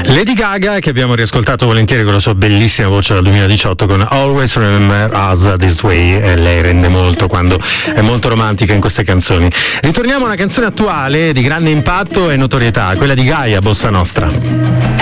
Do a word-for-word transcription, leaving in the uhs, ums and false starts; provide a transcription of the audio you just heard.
Lady Gaga, che abbiamo riascoltato volentieri con la sua bellissima voce dal duemiladiciotto con Always Remember Us This Way, e lei rende molto quando è molto romantica in queste canzoni. Ritorniamo a una canzone attuale di grande impatto e notorietà, quella di Gaia, Bossa Nostra.